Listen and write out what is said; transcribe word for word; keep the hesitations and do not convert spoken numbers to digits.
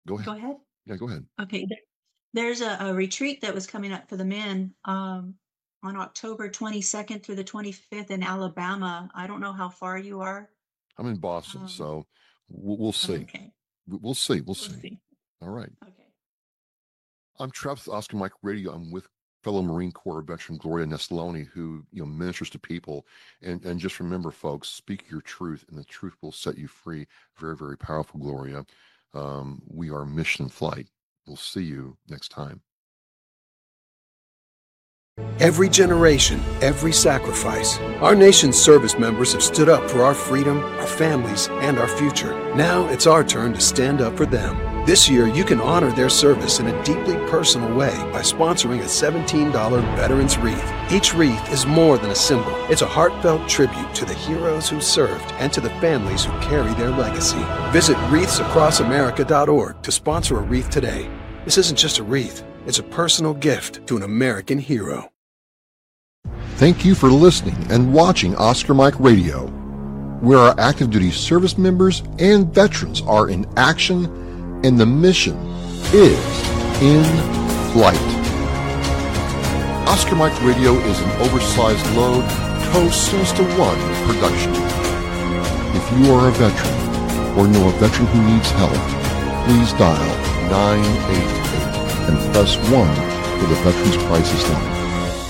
Go ahead. Go ahead. Yeah, go ahead. Okay. There, there's a, a retreat that was coming up for the men um, on October twenty-second through the twenty-fifth in Alabama. I don't know how far you are. I'm in Boston, Um, so we'll, we'll see. okay. We'll see. We'll We'll see. see. All right. Okay. I'm Travis Oscar Mike Radio. I'm with fellow Marine Corps veteran Gloria Nesloni, who you know ministers to people. And and just remember, folks, speak your truth, and the truth will set you free. Very, very powerful, Gloria. Um, we are mission flight. We'll see you next time. Every generation, every sacrifice. Our nation's service members have stood up for our freedom, our families, and our future. Now it's our turn to stand up for them. This year, you can honor their service in a deeply personal way by sponsoring a seventeen dollars Veterans Wreath. Each wreath is more than a symbol. It's a heartfelt tribute to the heroes who served and to the families who carry their legacy. Visit wreaths across america dot org to sponsor a wreath today. This isn't just a wreath. It's a personal gift to an American hero. Thank you for listening and watching Oscar Mike Radio, where our active duty service members and veterans are in action and the mission is in flight. Oscar Mike Radio is an oversized load co-sourced to one production. If you are a veteran or know a veteran who needs help, please dial nine eight eight and press one for the Veterans Crisis Line.